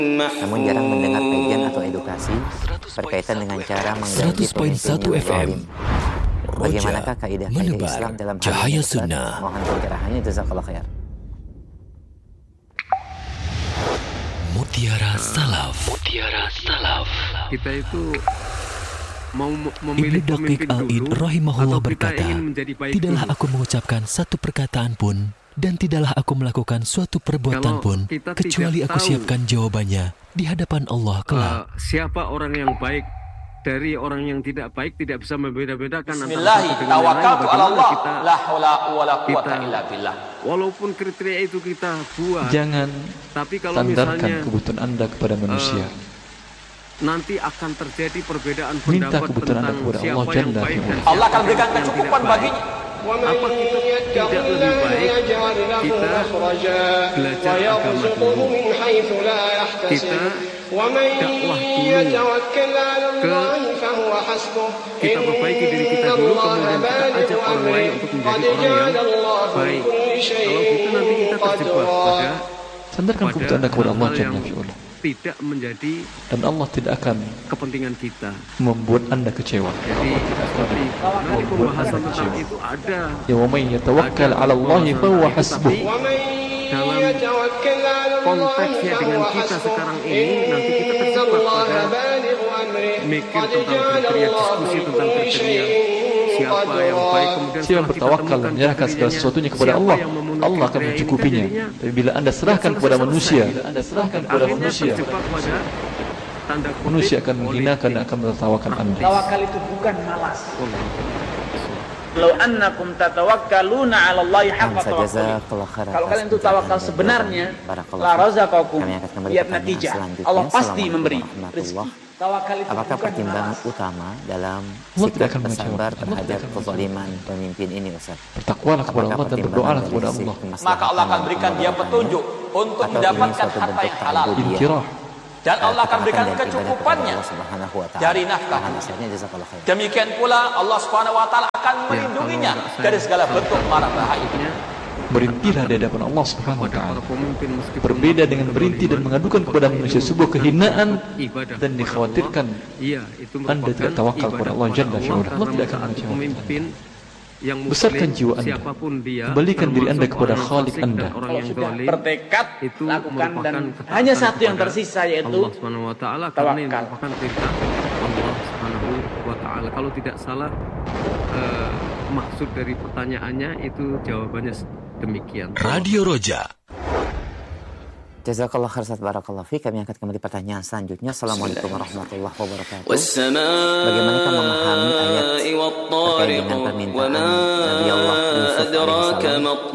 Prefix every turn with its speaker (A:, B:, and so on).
A: namun jarang mendengar kajian atau edukasi berkaitan dengan cara mengganti pemimpin yang zalim. Bagaimanakah kaidah-kaidah Islam dalam hal ini? Mohon pencerahannya, jazakallahu khair.
B: Mutiara Salaf.
C: Kita itu mau memilih
B: Ibnu Daqiq
C: pemimpin
B: Al-Id
C: dulu
B: rahimahullah
C: atau kita
B: berkata,
C: ingin menjadi baik
B: tidaklah
C: dulu?
B: aku mengucapkan satu perkataan pun dan tidaklah aku melakukan suatu perbuatan
C: Kalau
B: pun
C: kita
B: kecuali
C: tidak
B: aku
C: tahu,
B: siapkan jawabannya di hadapan Allah kelak.
C: Siapa orang yang baik dari orang yang tidak baik, tidak bisa membeda-bedakan antara
D: Bismillahi
C: satu dengan yang lain.
D: tawakkaltu ala Allah,
C: Kita,
D: la haula wala quwata illa billah.
C: walaupun kriteria itu kita buat,
E: Jangan
C: tapi kalau
E: sandarkan
C: misalnya
E: kebutuhan Anda kepada manusia.
C: nanti akan terjadi perbedaan
E: Minta
C: pendapat
E: kebutuhan Anda
C: tentang
E: kepada Allah
C: siapa yang
E: Jalla
C: baik dan
E: fi'ala.
D: Allah akan
C: siapa
D: berikan
C: yang tidak
D: kecukupan
C: baik.
D: baginya.
C: Apa kita tidak lebih baik kita belajar agama dulu, kita dakwah dulu, kita perbaiki diri kita dulu, kemudian kita ajak orang lain untuk menjadi orang yang baik. Kalau gitu nanti kita terjebak pada
E: Sandarkan kebutuhan Anda kepada Allah
C: hal
E: Jalla
C: yang
E: fi'ala.
C: tidak menjadi
E: Dan Allah tidak akan
C: kepentingan kita.
E: membuat Anda kecewa.
C: Jadi seperti nanti pembahasan tentang itu ada.
E: Ya wa may yatawakkal 'ala Allah fa huwa hasbuh.
C: Dalam konteksnya dengan kita sekarang ini, nanti kita terjebak pada mikir tentang kriteria, diskusi tentang kriteria siapa yang baik, kemudian
E: Siapa yang bertawakal dan menyerahkan segala sesuatunya kepada Allah, Allah akan mencukupinya. Tapi bila Anda serahkan kepada manusia, manusia akan menghinakan dan akan menertawakan Anda.
F: Tawakal itu bukan malas. Law annakum tatawakkaluna 'ala Allahi haqqa tawakkul. Kalau kalian itu tawakal sebenarnya, la razaqakum biar natijah. Allah pasti memberi rezeki. Tawakal itu
A: Apakah
F: bukan
A: pertimbangan
F: malas.
A: utama dalam
E: Allah tidak
A: sikap
E: akan
A: bersabar
E: mengecewakan.
A: terhadap kezaliman pemimpin ini, Ustaz?
E: Bertakwalah kepada Allah dan berdoalah kepada Allah.
D: Maka Allah akan berikan dia petunjuk untuk mendapatkan harta yang halal.
E: Intirah.
D: Dan Allah akan berikan kecukupannya dari nafkah. Demikian pula Allah Subhanahu wa taala akan melindunginya dari segala bentuk mara bahaya.
E: Berintilah di hadapan Allah Subhanahu wa taala.
C: Para pemimpin meskipun
E: Berbeda dengan berintih dan mengadukan kepada manusia sebuah kehinaan
C: ibadah
E: dan
C: kepada
E: dikhawatirkan
C: Allah, iya, itu
E: Anda
C: merupakan
E: tidak tawakal kepada
C: ibadah
E: Allah Jalla
C: kepada
E: fi'ala. Allah tidak akan
C: karena
E: mengecewakan
C: pemimpin yang
E: Besarkan
C: muslim,
E: jiwa Anda.
C: siapapun dia,
E: Kembalikan diri Anda
C: termasuk
E: kepada
C: orang
E: Khalik
C: fasik dan
E: Anda.
C: orang
F: Kalau
C: yang
F: sudah
C: zalim,
F: bertekad,
C: itu
F: lakukan dan
C: merupakan ketaatan
F: hanya satu yang
C: kepada
F: tersisa yaitu
C: Allah Subhanahu wa taala, karena ini
F: tawakal.
C: merupakan perintah Allah Subhanahu wa taala. Kalau tidak salah maksud dari pertanyaannya itu jawabannya demikian.
B: Radio Roja.
A: Jazakallah khair, Ustaz, barakallahu fiik. Kami angkat kembali pertanyaan selanjutnya. Assalamualaikum warahmatullahi wabarakatuh. Bagaimanakah memahami ayat terkait dengan permintaan Nabi Allah Yusuf alaihissalam